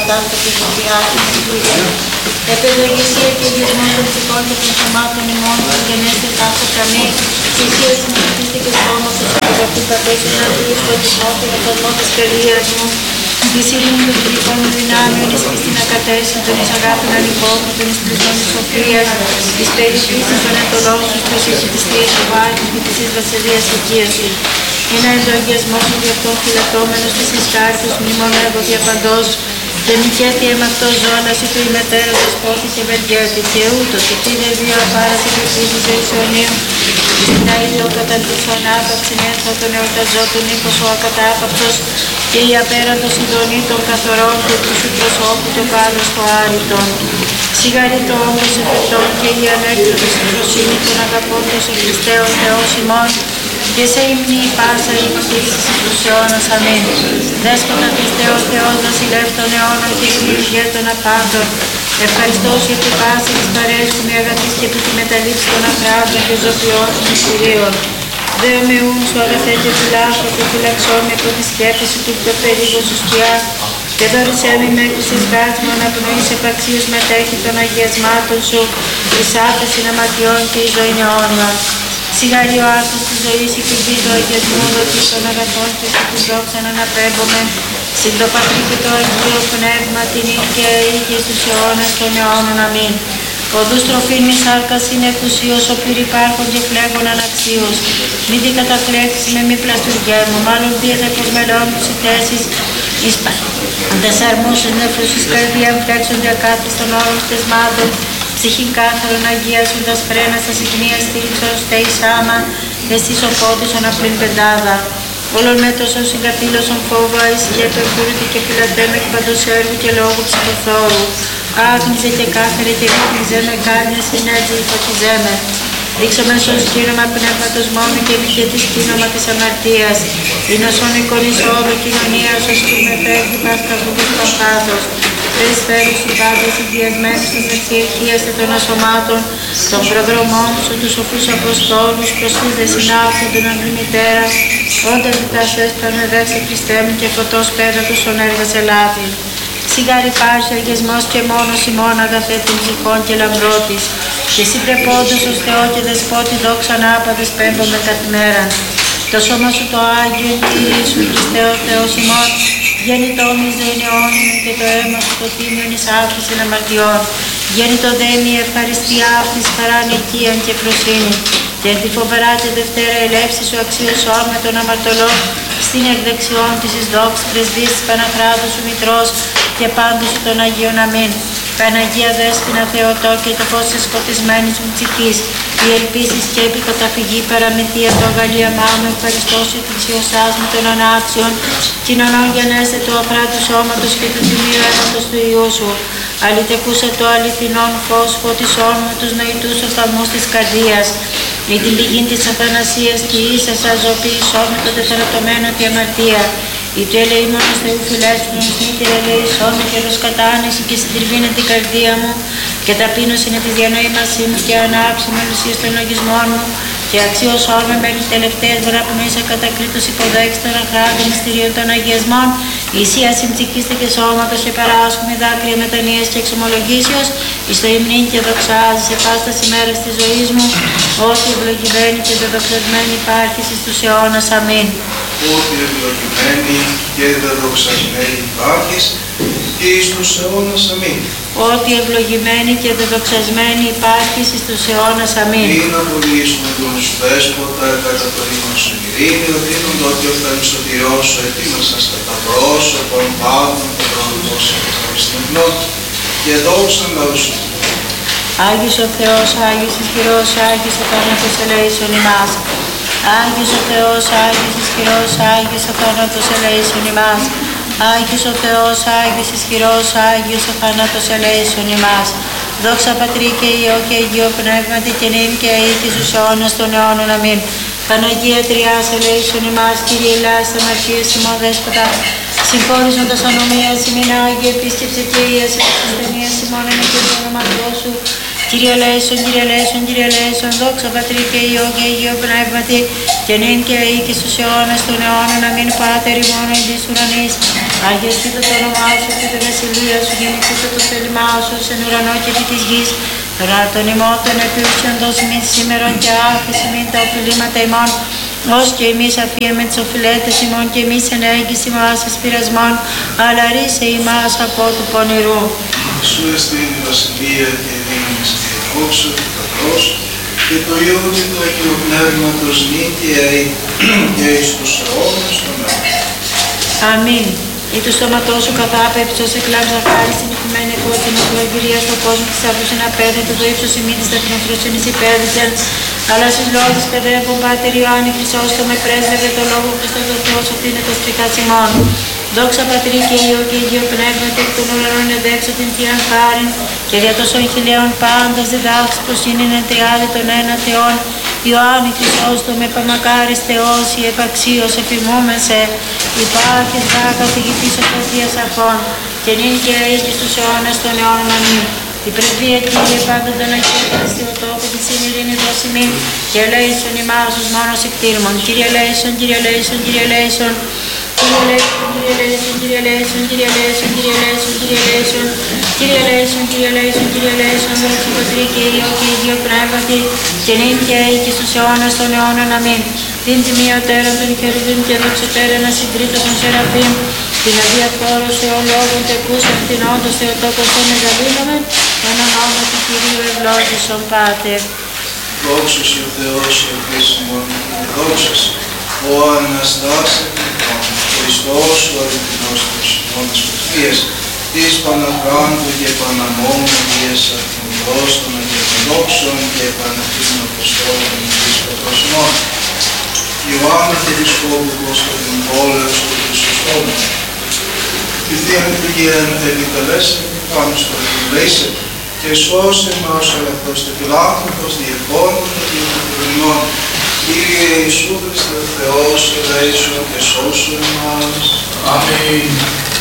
ταύτα και ζωπιάτη με Κύριε. Επεδογεσία και εγγεσμός των ψυχών και των σωμάτων ημών, των γενέστε ταύτα καμή, και εσύ συμμετείστε και σώματος και αγαπή πατές εναντίον σκοτεινό και καθαρμό της καρδίας μου, της ειρήνης των φιλικών μου δυνάμεων, εις στην ακατέση, των εις αγάπην ανυπόπου, των εις πλησμών της σοφίας, της περιφύσης των εντολών σου, της εις της θείας του βάρκης και της εις βασιλείας οικίαση. Είναι ενδογιασμός μου γι' αυτόν φυλατώμενος της εσκάρτης, μνημονεύω διαπαντός, και νικέτη εμαυτός ζώνας, του ημετέρας δεσπότης ευεργέτη, και ούτως, ότι δε δύο απάραση και φύσης αιωσιονίου, στην αίδιο καταλήψον άπαψην έρθω τον εορταζότων οίκος ο ακατάπαψος, και η απέραντος ειδονή των καθορών και του σου προσώπου το πάντος το άρρητον. Σιγαρήτω όμως εφετών και η ανέκδοτος ευρωσύνη των αγαπώντος Χριστέων Θεός ημών, και σε υμνή πάσα η κτήσης τους αιώνας αμήν. Δέσποτα Χριστέος Θεός βασιλεύ των αιώνων και εκκλησία των απάντων, ευχαριστώ σου επί πάση της παρέσχου με αγαθής και επί τη μεταλήψη των αφράδων και ζωπιών των μυστηρίων. Δέο με ούν σου αγαθέ και φυλάχω και φυλαξώ με από τη σκέπτηση του πιο περίγου σου σκιά, και δόρισέ με μέχρι στις βάσεις μου αναπνοής επαξίως μετέχει των αγιασμάτων σου, εις άφεση αμαρτιών και εις ζωήν αιώνιων. Σιγάρι ο άρθος της ζωής η πηγή του αγιασμού δοτή των αγαθών και σου τους δόξαν αναπέμπομαι, συν το Πατρί και το Αγίο Πνεύμα την ίδια ή στους αιώνας των αιώνων αμήν. Οδούς τροφήν μη σάρκας είναι εκουσίως, ο πυρ υπάρχον και φλέγων αναξίως. Μη δι καταφλέξεις με μη πλαστουργέ μου, μάλλον πίεζε πως μελών τους οι θέσεις εις δεσαρμούσες νεφρούς εις καρδίαν φλέξονται ακάθρις των όρων θεσμάτων, ψυχήν κάθαρον αγίασοντας φρένας τα συχνία στήριξον στέης άμα, εσείς ο φώτισον απλήν πεντάδα. Όλων με τόσο συγκαπήλωσον φόβο αισχέτω εκούρητη και φυλατέμε και παντός έργου και λόγου ψυχοθόρου. Άγνιζε και κάθερε και βίχνιζε με κάρνια συνέτζη φωτιζέ με. Δείξω μέσω σκήνομα πνεύματος μόνο και μη και τη σκήνομα της αμαρτίας. Είναι όσον εικονής όλου κοινωνίας, ως που με φεύγει παύκαβου και παυκάθος. Τρεις φέρους οι πάντες συνδυασμένους της δεξιεχίαστε των ασωμάτων, των προδρομών σου, τους σοφούς Αποστόλους, προσφύδες συνάφοντων αντιμητέρα, όντας διτασές πανεδεύσε Χριστέ μου και φωτός πέδατος στον έργας ελάτη. Σιγάρι υπάρχει αγιασμός και μόνος ημών αγαθέ των ψυχών και λαμπρότης, και συμπρεπόντος ως Θεό και Δεσπότη δόξαν άπαντες πέμπομαι καθημέραν. Το σώμα σου το Άγιο Κύριε σου Χριστέ ο Θεός ημών, γέννητο όμοις ζωήν αιώνιον και το αίμα σου το τίμιον εις άφησιν αμαρτιών. Γέννητο δε μη ευχαριστία αυτής χαράν οικίαν και προσύνη. Και τη φοβερά τη Δευτέρα ελεύση σου αξιοσών με τον αμαρτωλό στην εκδεξιόν της εις δόξης πρεσβείας της Παναχράτου σου Μητρός και πάντου σου των Αγίων αμήν. Παναγία Δέσποινα Θεοτό και το φως της σκοτισμένης μου ψυχής, η ελπίσεις και επικαταφυγή παραμυθία το αγαλίαμά μου, ευχαριστώ σου την σιωσάς μου των ανάξιων, κοινωνών γενέστε του αφράτου σώματος και του τιμίου αίματος του Υιού σου. Αλητεκούσα το αληθινόν φως, φωτισόν μου τους νοητούς οφθαλμούς της καρδίας, ή την πηγή της αθανασίας και ίσα σας ζωοποιησόν με το τεθερατωμένο τη αμαρτία. Η του ελεήμονος Θεού φιλέστρονος νύχτηρ ελεησόν με καιρός κατάνεση και συντριβήνε την καρδία μου και ταπείνωση είναι τη διανοήμασή μου και ανάψη με ουσίες των λογισμών μου και αξιώσόν με μέχρι τελευταίες βραπνοής ακατακρίτως υποδέξεις των αχράντων μυστηρίων των αγιασμών, ησία συμψυχίστε και σώματος και παράσχουμε δάκρυα μετανοίας και εξομολογήσεως, εις το υμνήν και δοξάζει σε πάστα ημέρας της ζωής μου, ότι ευλογημένη και δεδοξασμένη υπάρχεις εις τους αιώνας. Αμήν. Ότι ευλογημένη και δεδοξασμένη υπάρχεις και εις τους αιώνας. Αμήν. Ότι ευλογημένη και δεδοξασμένη υπάρχεις εις τους αιώνας. Αμήν. Μην απολύσουμε τον σου δέσποτα κατά το ήμον σου ειρήνιο, δίνοντο ότι ο θαλισσοτηρός σου ετοίμασας κατά πρόσωπον πάντων και προδοτός ευχαριστημένων και δόξαν λαού σου. Άγιος ο Θεός, Άγιος ισχυρός, Άγιος ο θάνατος ελέησον ημάς. Άγιος ο Θεός, Άγιος ισχυρός, Άγιος ο θάνατος ελέησον ημάς. Άγιος ο Θεός, Άγιος ισχυρός, Άγιος ο θάνατος ελέησον ημάς. Δόξα Πατρί και Υιό και Αγίο Πνεύματι και νυν και αεί και στους αιώνας των αιώνων. Αμήν. Παναγία Τριάς ελέησον ημάς, Κύριε Ελλάς, αμαρτίες ημών Δέσποτα, συγχώρησοντας ανομίας ημίν Άγιε επίσκεψε και Υιάς εξουσθενίας ημών εν και το όνομα σου. Κύριε ελέησον, Κύριε ελέησον, Κύριε ελέησον, δόξα Πατρί και Υιό και Αγίο Πνεύματι και νυν και αεί και στους αιώνας των αιώνων. Αμήν. Πάτερ ημών εν της ουρανής, αγιαστήτω το όνομά σου και το βασιλεία βασιλεία σου γεννηθούσε το θέλημά σου σε ουρανό και επί της γης. Τώρα των ημών των επιούσιων δώσει μην σήμερον και άφηση μην τα οφειλήματα ημών, ως και εμείς αφίεμαι τις οφειλέτες ημών και εμείς εν έγκυση μας εις πειρασμών, αλλά ρίσε ημάς από του πονηρού. Σου εστίν η βασιλεία και η δύναμη και η δόξα του Πατρός και το Υιό και το Αγίου Πνεύματος νίκαια και εις τους αιώνας των αιώνων. Αμήν. Ή του στόματός σου καθάπεψος εκλάμψα χάρη συνηθιμένη κότσιν ευλογηρία στον κόσμο της αφούς να παίρνετε το ύψος ημίτης τα κοινοφροσύνης υπέδησεν. Αλλά στους λόγους παιδεύων Πάτερ Ιωάννη Χρυσόστο με πρέσβευε το λόγο Χριστό το Θεός ότι είναι το στριχάς ημών. Δόξα Πατρί και Υιό και Υιό Πνεύματι εκ των ουρανών εδέξω την Θείαν χάριν και δια τόσων χιλίων πάντας διδάξει προς είναι τριάδι των ένα Θεών. Ιωάννη Χρυσόστο με παμακάρις Θεός η επαξίως εφημούμενσε υπάρχεις δά καθηγητής ο Φωτίας Αφών και νυν και αίκης τους αιώνας των αιώνων αμήν. Την πρεσβεία Κύριε πάντων των Αγίων Χριστιωτόκων της ειρήνη δώσιμη και ελέησον ημάς ως μόνος εκτήρμων. Κύριε ελέησον, Κύριε ελέησον, Κύριε ελέησον. Κύριε ελέησον, Κύριε ελέησον, Κύριε ελέησον, Κύριε ελέησον, Κύριε ελέησον, Κύριε ελέησον, Κύριε ελέησον, Κύριε ελέησον, Κύριε ελέησον, δόξα Πατρί και Υιό και Υιό Πνεύματι και νυν και αίκης στους αιώνας των αιώνων αμήν. Την τιμιωτέρων των χερουβίμ και δοξωτέρων ασυγκρίτων των σεραφείμ, την αδιαφόρωση ολόγων τεκούσαν την όντως Θεοτόκος των εγκαλύνομεν, εν ονόμα του Κυρίου ευλόγησον Πάτερ. Δόξα σου Θεός ο επίσημον και δόξα σου, ο Αναστάς εκκλητών, Χριστός ο αληθινός των συμμώνας Χριστίας, της Παναχράντου και Παναμόμου Δίας Αρχιμηρός των Αγιορθοδόξων και Παναθήνων Αποστόλων της Πατροσμών, Ιωάννα και Επισκόπου Κωνσταντινούπολεως του Χρυσοστόμου, τη Θεία Λειτουργία επικαλέσε πάνω στο Ευρωλέησε και σώσε μας ο ελευθός και φιλάνθρωπος διευκόνων και διευκονιμών. Κύριε Ιησού Χριστέ Θεός, ελέησον και σώσον εμάς. Αμήν.